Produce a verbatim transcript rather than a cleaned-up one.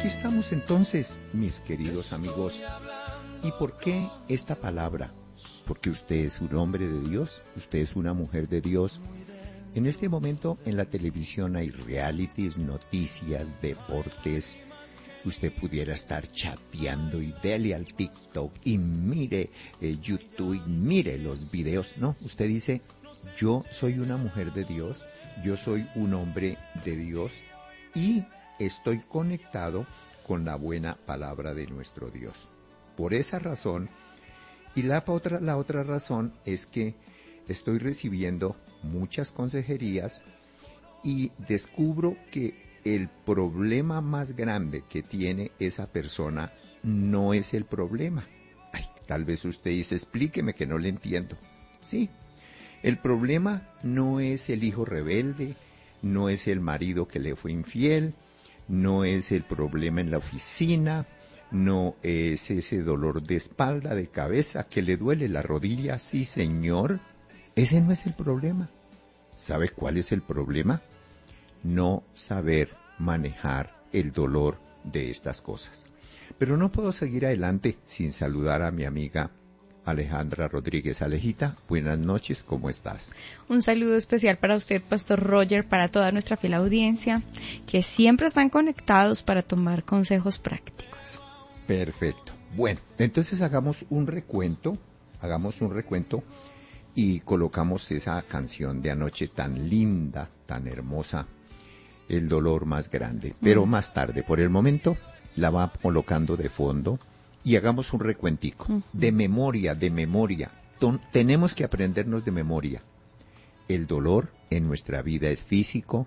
aquí estamos entonces, mis queridos amigos. ¿Y por qué esta palabra? Porque usted es un hombre de Dios, usted es una mujer de Dios. En este momento en la televisión hay realities, noticias, deportes. Usted pudiera estar chateando y dele al TikTok y mire eh, YouTube y mire los videos. No, usted dice, yo soy una mujer de Dios, yo soy un hombre de Dios y estoy conectado con la buena palabra de nuestro Dios. Por esa razón, y la otra, la otra razón es que estoy recibiendo muchas consejerías y descubro que el problema más grande que tiene esa persona no es el problema. Ay, tal vez usted dice, explíqueme que no le entiendo. Sí, el problema no es el hijo rebelde, no es el marido que le fue infiel, no es el problema en la oficina, no es ese dolor de espalda, de cabeza, que le duele la rodilla. Sí, señor, ese no es el problema. ¿Sabe cuál es el problema? No saber manejar el dolor de estas cosas. Pero no puedo seguir adelante sin saludar a mi amiga Alejandra Rodríguez. Alejita, buenas noches, ¿cómo estás? Un saludo especial para usted, Pastor Roger, para toda nuestra fiel audiencia, que siempre están conectados para tomar consejos prácticos. Perfecto. Bueno, entonces hagamos un recuento, hagamos un recuento y colocamos esa canción de anoche tan linda, tan hermosa, El dolor más grande. Pero mm. más tarde, por el momento, la va colocando de fondo y hagamos un recuentico, uh-huh. de memoria, de memoria. Ton- tenemos que aprendernos de memoria. El dolor en nuestra vida es físico,